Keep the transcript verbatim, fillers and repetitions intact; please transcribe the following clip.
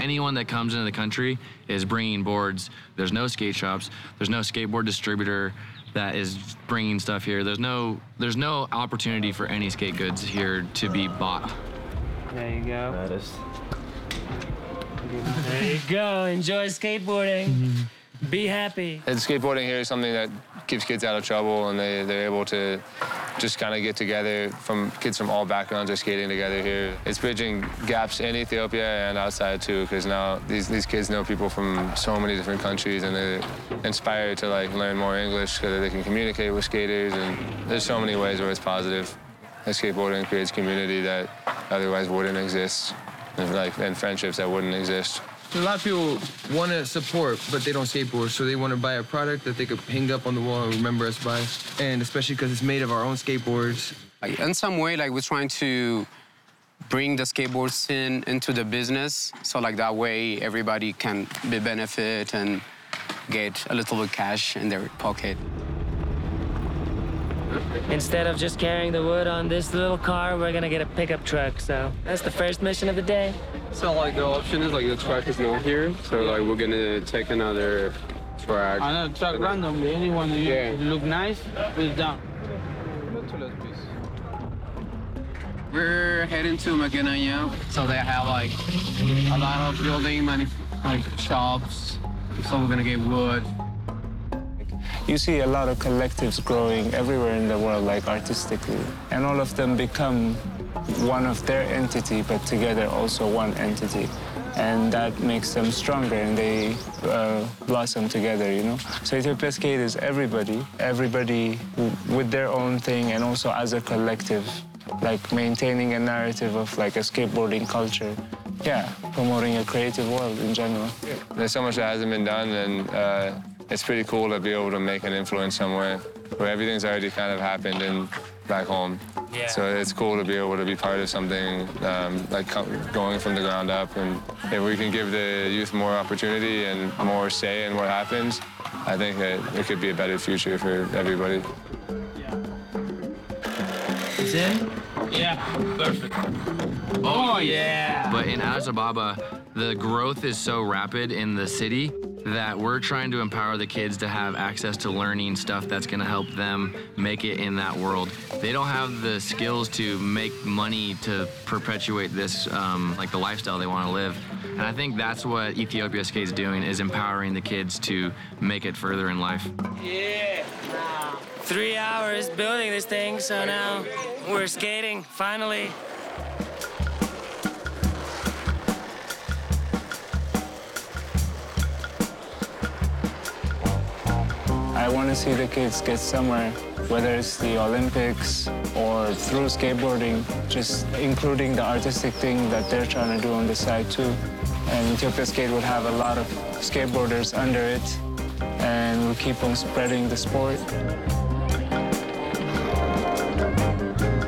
anyone that comes into the country is bringing boards. There's no skate shops. There's no skateboard distributor that is bringing stuff here. There's no, there's no opportunity for any skate goods here to be bought. There you go. That is. There you go. Enjoy skateboarding. Be happy. And skateboarding here is something that keeps kids out of trouble, and they, they're able to just kind of get together. From kids from all backgrounds are skating together here. It's bridging gaps in Ethiopia and outside too, because now these, these kids know people from so many different countries, and they're inspired to like learn more English so that they can communicate with skaters. And there's so many ways where it's positive. And skateboarding creates community that otherwise wouldn't exist, and, like, and friendships that wouldn't exist. A lot of people want to support, but they don't skateboard, so they want to buy a product that they could hang up on the wall and remember us by. And especially because it's made of our own skateboards. Like, in some way, like, we're trying to bring the skateboard scene into the business, so like that way everybody can be benefit and get a little bit cash in their pocket. Instead of just carrying the wood on this little car, we're gonna get a pickup truck. So that's the first mission of the day. So like the option is like the truck is not here, so like we're gonna take another truck. Another truck randomly. Anyone that yeah. look nice is down. We're heading to Maguinaya, so they have like a lot of building, many like shops. So we're gonna get wood. You see a lot of collectives growing everywhere in the world, like artistically, and all of them become one of their entity, but together also one entity. And that makes them stronger, and they uh, blossom together, you know? So Ethiopia Skate is everybody, everybody with their own thing, and also as a collective, like maintaining a narrative of like a skateboarding culture. Yeah, promoting a creative world in general. There's so much that hasn't been done, and uh, it's pretty cool to be able to make an influence somewhere where everything's already kind of happened in back home. Yeah. So it's cool to be able to be part of something um, like going from the ground up. And if we can give the youth more opportunity and more say in what happens, I think that it could be a better future for everybody. It's in? Yeah, perfect. Oh, yeah. But in Addis Ababa, the growth is so rapid in the city that we're trying to empower the kids to have access to learning stuff that's gonna help them make it in that world. They don't have the skills to make money to perpetuate this, um, like the lifestyle they wanna live. And I think that's what Ethiopia Skate's doing, is empowering the kids to make it further in life. Yeah. Three hours building this thing, so now we're skating, finally. I want to see the kids get somewhere, whether it's the Olympics or through skateboarding, just including the artistic thing that they're trying to do on the side too. And Ethiopia Skate would have a lot of skateboarders under it, and we'll keep on spreading the sport.